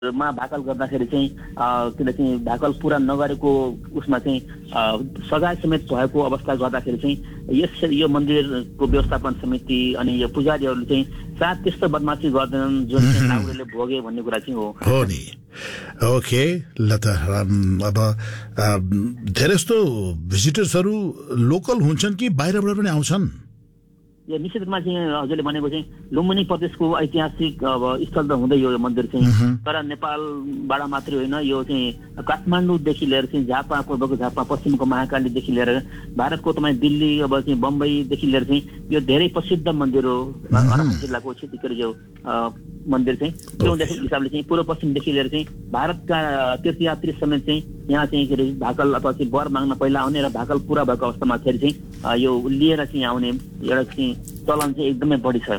मा भाकल गर्दाखेरि चाहिँ त्यसले चाहिँ भाकल पूरा नगरेको उसमा चाहिँ सजाय समेत भएको अवस्था गर्दाखेरि चाहिँ यो मन्दिरको व्यवस्थापन समिति अनि यो पुजारीहरूले चाहिँ सायद त्यस्तो बदमासी गर्दैनन् जुन चाहिँ नाउरेले भोगे भन्ने कुरा चाहिँ हो नि। ओके ल त अब धेरै जस्तो भिजिटर्सहरू लोकल हुन्छन् कि बाहिरबाट पनि आउँछन्? यो निश्चित रूपमा चाहिँ हजुरले भनेको चाहिँ लुम्बिनी प्रदेशको ऐतिहासिक अब स्थल त हुँदै यो मन्दिर चाहिँ, तर नेपालबाट मात्रै होइन, यो चाहिँ काठमाडौँदेखि लिएर चाहिँ झापा, पूर्वको झापा, पश्चिमको महाकालीदेखि लिएर भारतको तपाईँ दिल्ली, अब चाहिँ बम्बईदेखि लिएर चाहिँ यो धेरै प्रसिद्ध मन्दिर हो। अररिया जिल्लाको छितिकेर यो मन्दिर चाहिँ त्यो हिसाबले चाहिँ पूर्व पश्चिमदेखि लिएर चाहिँ भारतका तीर्थयात्री समेत चाहिँ यहाँ चाहिँ के अरे भाकल अथवा चाहिँ वर माग्न पहिला आउने र भाकल पुरा भएको अवस्थामा फेरि चाहिँ यो लिएर चाहिँ आउने एउटा चाहिँ चलन चाहिँ एकदमै बढी छ।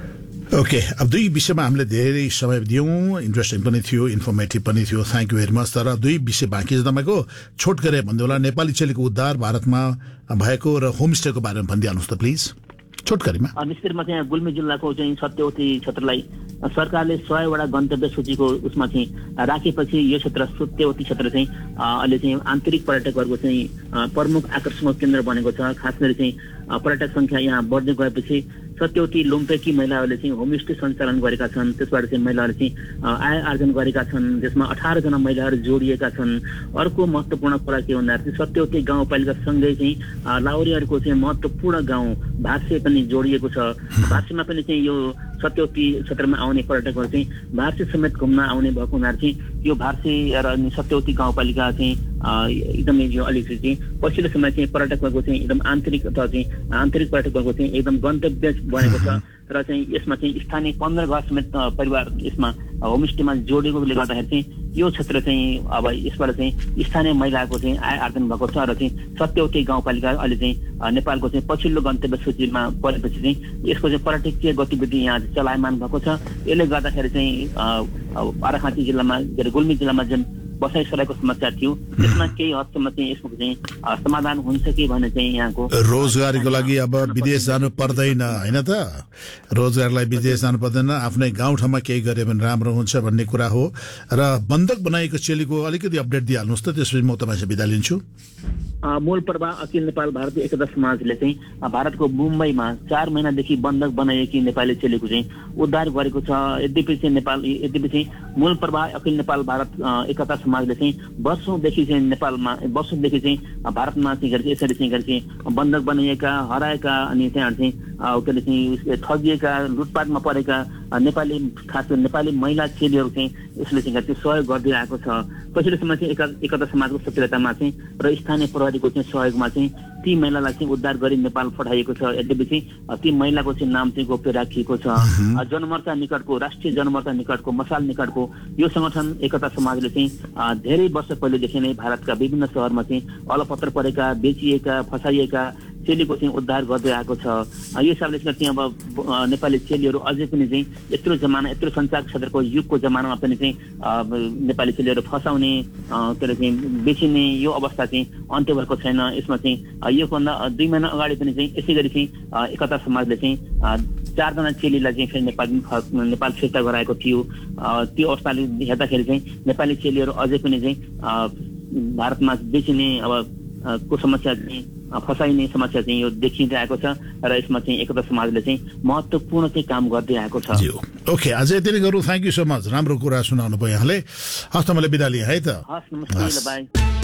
ओके, अब दुई विषयमा हामीले धेरै समय दियौँ, इन्ट्रेस्टिङ पनि थियो, इन्फर्मेटिभ पनि थियो, थ्याङ्क यू भेरी मच। तर दुई विषय बाँकी छ, तपाईँको छोट गरे भन्दै होला नेपाली चेलीको उद्धार भारतमा भएको र होमस्टेको बारेमा भनिदिहाल्नुहोस् त प्लिज छोटकरीमा। निश्चित रूपमा चाहिँ गुल्मी जिल्लाको चाहिँ सत्यवती क्षेत्रलाई सरकारले 100वटा गन्तव्य सूचीको उसमा चाहिँ राखेपछि यो क्षेत्र सत्यवती क्षेत्र चाहिँ अहिले चाहिँ आन्तरिक पर्यटकहरूको चाहिँ प्रमुख आकर्षणको केन्द्र बनेको छ। खास गरी चाहिँ पर्यटक संख्या यहाँ बढ्दै गएपछि सत्यवती लुम्पेकी महिलाहरूले चाहिँ होमस्टे सञ्चालन गरेका छन्। त्यसबाट चाहिँ महिलाहरूले चाहिँ आय आर्जन गरेका छन्, जसमा 18 जना महिलाहरू जोडिएका छन्। अर्को महत्त्वपूर्ण कुरा के भन्दाखेरि सत्यवती गाउँपालिका सँगै चाहिँ लाहुरेहरूको चाहिँ महत्त्वपूर्ण गाउँ भार्से पनि जोडिएको छ। भार्सेमा पनि चाहिँ यो सत्यवती क्षेत्रमा आउने पर्यटकहरू चाहिँ भार्से समेत घुम्न आउने भएको हुनाले चाहिँ यो भार्से र सत्यवती गाउँपालिका चाहिँ एकदमै यो अलिकति चाहिँ पछिल्लो समय चाहिँ पर्यटकहरूको चाहिँ एकदम आन्तरिक अथवा चाहिँ आन्तरिक पर्यटकहरूको चाहिँ एकदम गन्तव्य बनेको छ। र चाहिँ यसमा चाहिँ स्थानीय 15 घर समेत परिवार यसमा होमस्टेमा जोडिएकोले गर्दाखेरि चाहिँ यो क्षेत्र चाहिँ अब यसबाट चाहिँ स्थानीय महिलाको चाहिँ आय आर्जन भएको छ। र चाहिँ सत्यवती गाउँपालिका अहिले चाहिँ नेपालको चाहिँ पछिल्लो गन्तव्य सूचीमा परेपछि चाहिँ यसको चाहिँ पर्यटकीय गतिविधि यहाँ चलायमान भएको छ। यसले गर्दाखेरि चाहिँ आराखाँची जिल्लामा के अरे गुल्मी जिल्लामा जुन बसाइ सरायको समस्या थियो त्यसमा केही हदसम्म चाहिँ यसको चाहिँ समाधान हुन्छ कि भन्ने चाहिँ यहाँको रोजगारीको लागि अब विदेश जानु पर्दैन होइन त, रोजगारलाई विदेश जानु पर्दैन, आफ्नै गाउँठाउँमा केही गरे भने राम्रो हुन्छ भन्ने कुरा हो। र बन्धक बनाएको चेलीको अलिकति अपडेट दिइहाल्नुहोस् त, त्यसपछि म तपाईँसँग बिदा लिन्छु। मूल प्रवाह अखिल नेपाल भारतीय एकता समाजले चाहिँ भारतको मुम्बईमा 4 महिनादेखि बन्धक बनाएकी नेपाली चेलीको चाहिँ उद्धार गरेको छ। यद्यपि चाहिँ मूल प्रवाह अखिल नेपाल भारत एकता समाजले चाहिँ वर्षौंदेखि चाहिँ भारतमा चाहिँ यसरी चाहिँ बन्धक बनाइएका, हराएका अनि चाहिँ ठगिएका, लुटपाटमा परेका नेपाली खास गरी नेपाली महिला चेलीहरू चाहिँ यसले चाहिँ सहयोग गर्दै आएको छ। पछिल्लो समय चाहिँ एकता समाजको सक्रियतामा चाहिँ र स्थानीय प्रहरीको चाहिँ सहयोगमा चाहिँ ती महिलालाई चाहिँ उद्धार गरी नेपाल पठाइएको छ। यद्यपि चाहिँ ती महिलाको चाहिँ नाम चाहिँ गोप्य राखिएको छ। जनमोर्चा निकटको, राष्ट्रिय जनमोर्चा निकटको, मसाल निकटको यो संगठन एकता समाजले चाहिँ धेरै वर्ष पहिलेदेखि नै भारतका विभिन्न शहरमा चाहिँ अलपत्र परेका, बेचिएका, फसाइएका चेलीको चाहिँ उद्धार गर्दै आएको छ। यो हिसाबले चाहिँ अब नेपाली चेलीहरू अझै पनि चाहिँ यत्रो जमाना, यत्रो सञ्चार क्षेत्रको युगको जमानामा पनि चाहिँ नेपाली चेलीहरू फसाउने के अरे चाहिँ बेचिने यो अवस्था चाहिँ अन्त्य भएको छैन। यसमा चाहिँ योभन्दा 2 महिना अगाडि पनि चाहिँ यसै गरी चाहिँ एकता समाजले चाहिँ 4 जना चेलीलाई चाहिँ फेरि नेपाल फिर्ता गराएको थियो। त्यो अवस्थाले हेर्दाखेरि चाहिँ नेपाली चेलीहरू अझै पनि चाहिँ भारतमा बेचिने अब को समस्या चाहिँ फसाइने समस्या चाहिँ यो देखिँदै आएको छ। र यसमा चाहिँ एकता समाजले चाहिँ महत्त्वपूर्ण चाहिँ काम गर्दै आएको छ। ओके, अझै यति नै गरौँ। थ्याङ्क यू सो मच, राम्रो कुरा सुनाउनु भयो यहाँले। हस् त, मैले बिदा लिएँ है त। हस्, नमस्ते, बाई।